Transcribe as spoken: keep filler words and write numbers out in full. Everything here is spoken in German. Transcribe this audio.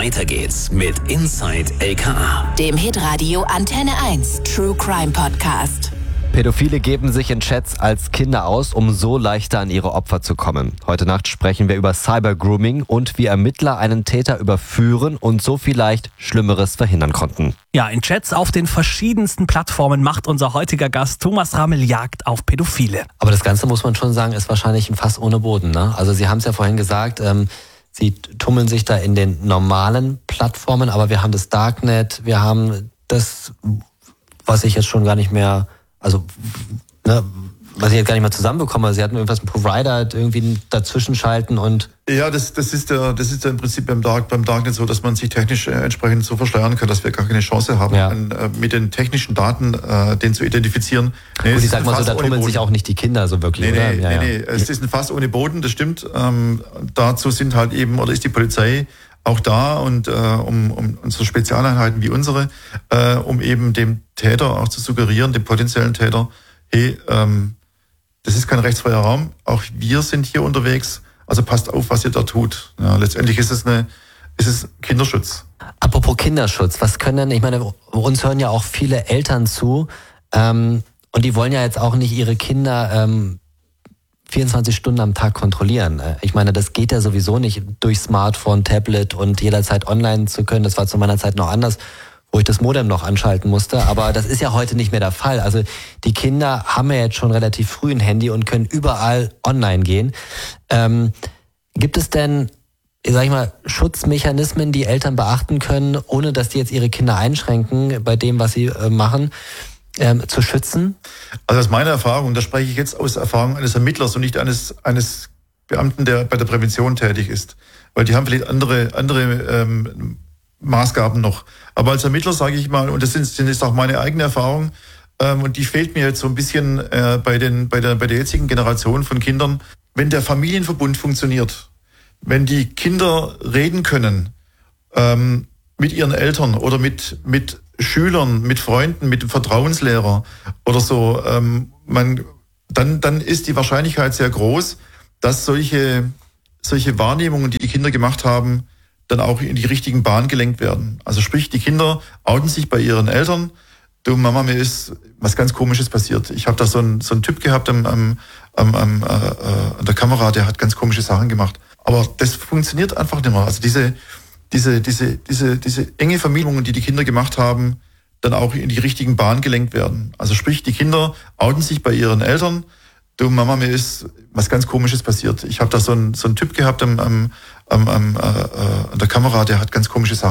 Weiter geht's mit Inside L K A, dem Hitradio Antenne eins True Crime Podcast. Pädophile geben sich in Chats als Kinder aus, um so leichter an ihre Opfer zu kommen. Heute Nacht sprechen wir über Cybergrooming und wie Ermittler einen Täter überführen und so vielleicht Schlimmeres verhindern konnten. Ja, in Chats auf den verschiedensten Plattformen macht unser heutiger Gast Thomas Ramel Jagd auf Pädophile. Aber das Ganze, muss man schon sagen, ist wahrscheinlich ein Fass ohne Boden, ne? Also Sie haben es ja vorhin gesagt, ähm, Sie tummeln sich da in den normalen Plattformen, aber wir haben das Darknet, wir haben das, was ich jetzt schon gar nicht mehr... Also, ne, was ich jetzt gar nicht mehr zusammenbekomme. Sie hatten irgendwas mit Provider irgendwie dazwischen schalten und... Ja, das, das ist der, das ist der im Prinzip beim, Dark, beim Darknet so, dass man sich technisch äh, entsprechend so verschleiern kann, dass wir gar keine Chance haben, Ja. an, äh, mit den technischen Daten äh, den zu identifizieren. Nee, Gut, es ich ist sag ein mal so, Fass da ohne tummeln Boden. sich auch nicht die Kinder so wirklich, Nee, oder? nee, Ja, nee, ja. nee. Es ist ein Fass ohne Boden, das stimmt. Ähm, dazu sind halt eben, oder ist die Polizei auch da und äh, um, um unsere Spezialeinheiten wie unsere, äh, um eben dem Täter auch zu suggerieren, dem potenziellen Täter, hey, ähm, das ist kein rechtsfreier Raum, auch wir sind hier unterwegs, also passt auf, was ihr da tut. Ja, letztendlich ist es eine, ist es Kinderschutz. Apropos Kinderschutz, was können denn, ich meine, uns hören ja auch viele Eltern zu, ähm, und die wollen ja jetzt auch nicht ihre Kinder ähm, vierundzwanzig Stunden am Tag kontrollieren. Ich meine, das geht ja sowieso nicht, durch Smartphone, Tablet und jederzeit online zu können. Das war zu meiner Zeit noch anders, wo ich das Modem noch anschalten musste. Aber das ist ja heute nicht mehr der Fall. Also die Kinder haben ja jetzt schon relativ früh ein Handy und können überall online gehen. Ähm, gibt es denn, sag ich mal, Schutzmechanismen, die Eltern beachten können, ohne dass die jetzt ihre Kinder einschränken bei dem, was sie äh, machen, ähm, zu schützen? Also aus meiner Erfahrung, da spreche ich jetzt aus Erfahrung eines Ermittlers und nicht eines, eines Beamten, der bei der Prävention tätig ist. Weil die haben vielleicht andere, andere ähm, Maßgaben noch. Aber als Ermittler sage ich mal, und das sind, sind jetzt auch meine eigene Erfahrung, ähm, und die fehlt mir jetzt so ein bisschen äh, bei den, bei der, bei der jetzigen Generation von Kindern. Wenn der Familienverbund funktioniert, wenn die Kinder reden können, ähm, mit ihren Eltern oder mit, mit Schülern, mit Freunden, mit dem Vertrauenslehrer oder so, ähm, man, dann, dann ist die Wahrscheinlichkeit sehr groß, dass solche, solche Wahrnehmungen, die die Kinder gemacht haben, dann auch in die richtigen Bahnen gelenkt werden. Also sprich, die Kinder outen sich bei ihren Eltern. Du Mama, mir ist was ganz Komisches passiert. Ich habe da so einen so einen Typ gehabt am, am, am, am, äh, an der Kamera, der hat ganz komische Sachen gemacht. Aber das funktioniert einfach nicht mehr. Also diese, diese, diese, diese, diese enge Vermittlungen, die die Kinder gemacht haben, dann auch in die richtigen Bahnen gelenkt werden. Also sprich, die Kinder outen sich bei ihren Eltern. Du Mama, mir ist was ganz Komisches passiert. Ich habe da so einen so einen Typ gehabt am, am, am, am, äh, an der Kamera, der hat ganz komische Sachen